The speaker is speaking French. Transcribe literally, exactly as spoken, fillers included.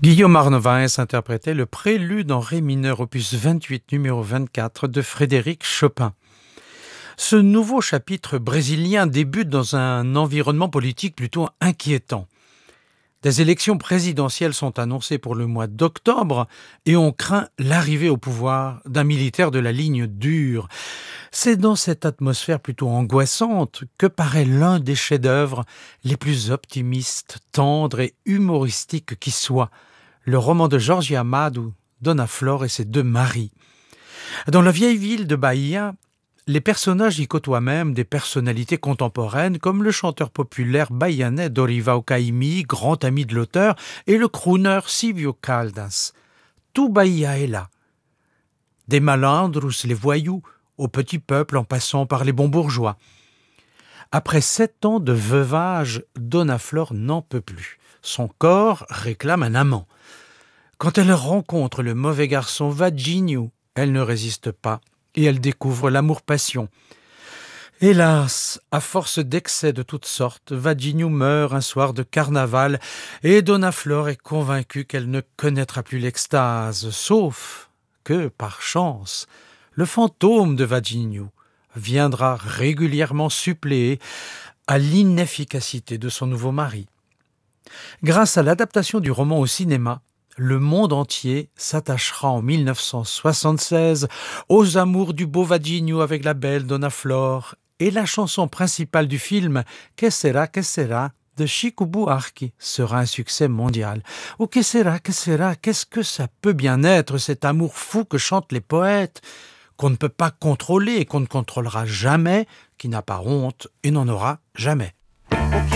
Guillaume Arnevez interprétait le prélude en ré mineur opus vingt-huit numéro vingt-quatre de Frédéric Chopin. Ce nouveau chapitre brésilien débute dans un environnement politique plutôt inquiétant. Des élections présidentielles sont annoncées pour le mois d'octobre et on craint l'arrivée au pouvoir d'un militaire de la ligne dure. C'est dans cette atmosphère plutôt angoissante que paraît l'un des chefs-d'œuvre les plus optimistes, tendres et humoristiques qui soient, le roman de Jorge Amado, Dona Flor et ses deux maris. Dans la vieille ville de Bahia, les personnages y côtoient même des personnalités contemporaines comme le chanteur populaire bahianais Dorival Caymmi, grand ami de l'auteur, et le crooner Silvio Caldas. Tout Bahia est là. Des malandros, les voyous, au petit peuple en passant par les bons bourgeois. Après sept ans de veuvage, Dona Flor n'en peut plus. Son corps réclame un amant. Quand elle rencontre le mauvais garçon Vadinho, elle ne résiste pas et elle découvre l'amour-passion. Hélas, à force d'excès de toutes sortes, Vadinho meurt un soir de carnaval et Dona Flor est convaincue qu'elle ne connaîtra plus l'extase, sauf que, par chance, le fantôme de Vadinho viendra régulièrement suppléer à l'inefficacité de son nouveau mari. Grâce à l'adaptation du roman au cinéma, le monde entier s'attachera en mille neuf cent soixante-seize aux amours du beau Vadinho avec la belle Dona Flor et la chanson principale du film « Que sera, que sera » de Chico Buarque sera un succès mondial. Oh, que sera, que sera, qu'est-ce que ça peut bien être cet amour fou que chantent les poètes, qu'on ne peut pas contrôler et qu'on ne contrôlera jamais, qui n'a pas honte et n'en aura jamais.